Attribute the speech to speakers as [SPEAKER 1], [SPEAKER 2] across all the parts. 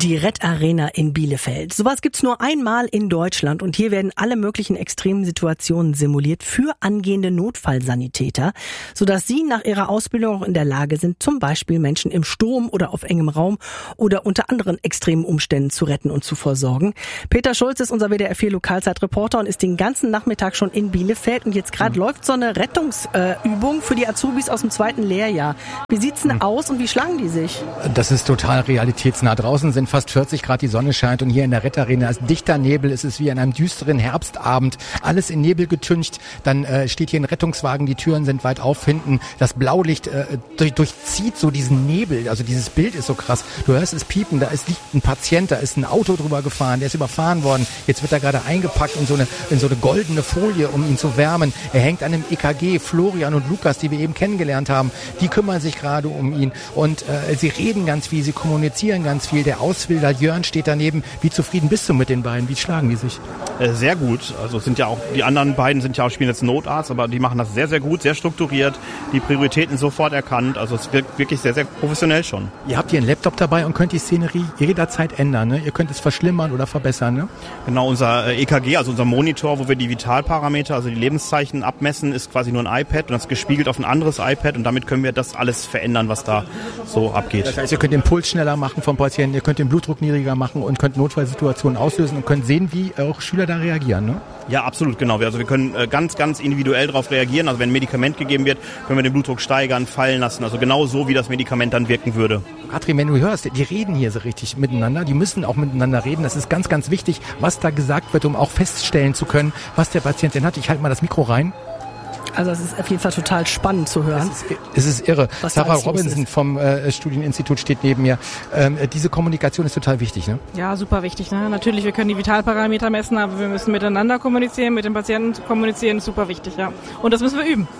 [SPEAKER 1] Die Red Arena in Bielefeld. Sowas gibt's nur einmal in Deutschland und hier werden alle möglichen extremen Situationen simuliert für angehende Notfallsanitäter, sodass sie nach ihrer Ausbildung auch in der Lage sind, zum Beispiel Menschen im Sturm oder auf engem Raum oder unter anderen extremen Umständen zu retten und zu versorgen. Peter Schulz ist unser WDR 4 Lokalzeitreporter und ist den ganzen Nachmittag schon in Bielefeld und jetzt gerade läuft so eine Rettungsübung für die Azubis aus dem 2. Lehrjahr. Wie sieht's denn aus und wie schlagen die sich?
[SPEAKER 2] Das ist total realitätsnah. Draußen sind fast 40 Grad, die Sonne scheint und hier in der Red Arena ist dichter Nebel. Es ist wie an einem düsteren Herbstabend. Alles in Nebel getüncht. Dann steht hier ein Rettungswagen, die Türen sind weit auf hinten. Das Blaulicht durchzieht so diesen Nebel. Also dieses Bild ist so krass. Du hörst es piepen, da liegt ein Patient, da ist ein Auto drüber gefahren, der ist überfahren worden. Jetzt wird er gerade eingepackt in so eine goldene Folie, um ihn zu wärmen. Er hängt an einem EKG. Florian und Lukas, die wir eben kennengelernt haben, die kümmern sich gerade um ihn. Und sie reden ganz viel, sie kommunizieren ganz viel. Der Ausbilder Jörn steht daneben. Wie zufrieden bist du mit den beiden? Wie schlagen die sich?
[SPEAKER 3] Sehr gut. Also sind ja auch die anderen beiden spielen jetzt Notarzt, aber die machen das sehr, sehr gut, sehr strukturiert. Die Prioritäten sofort erkannt. Also es wirkt wirklich sehr, sehr professionell schon.
[SPEAKER 2] Ihr habt hier einen Laptop dabei und könnt die Szenerie jederzeit ändern, ne? Ihr könnt es verschlimmern oder verbessern, ne?
[SPEAKER 3] Genau, unser EKG, also unser Monitor, wo wir die Vitalparameter, also die Lebenszeichen abmessen, ist quasi nur ein iPad und das ist gespiegelt auf ein anderes iPad und damit können wir das alles verändern, was da so abgeht.
[SPEAKER 2] Das heißt, ihr könnt den Puls schneller machen vom Patienten, ihr könnt den Blutdruck niedriger machen und könnt Notfallsituationen auslösen und könnt sehen, wie auch Schüler da reagieren, ne?
[SPEAKER 3] Ja, absolut, genau. Also wir können ganz, ganz individuell darauf reagieren. Also wenn ein Medikament gegeben wird, können wir den Blutdruck steigern, fallen lassen. Also genau so, wie das Medikament dann wirken würde.
[SPEAKER 2] Katrin, wenn du hörst, die reden hier so richtig miteinander. Die müssen auch miteinander reden. Das ist ganz, ganz wichtig, was da gesagt wird, um auch feststellen zu können, was der Patient denn hat. Ich halte mal das Mikro rein.
[SPEAKER 1] Also es ist auf jeden Fall total spannend zu hören.
[SPEAKER 2] Es ist irre. Sarah Robinson vom Studieninstitut steht neben mir. Diese Kommunikation ist total wichtig, ne?
[SPEAKER 4] Ja, super wichtig. Ne? Natürlich, wir können die Vitalparameter messen, aber wir müssen miteinander kommunizieren, mit den Patienten kommunizieren, ist super wichtig, ja. Und das müssen wir üben.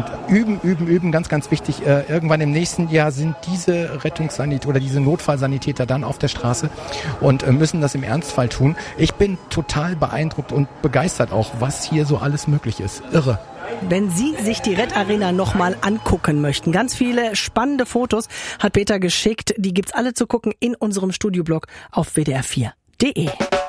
[SPEAKER 2] Und üben, ganz, ganz wichtig. Irgendwann im nächsten Jahr sind diese Rettungssanitäter oder diese Notfallsanitäter dann auf der Straße und müssen das im Ernstfall tun. Ich bin total beeindruckt und begeistert auch, was hier so alles möglich ist. Irre.
[SPEAKER 1] Wenn Sie sich die Red Arena nochmal angucken möchten, ganz viele spannende Fotos hat Peter geschickt. Die gibt's alle zu gucken in unserem Studioblog auf wdr4.de.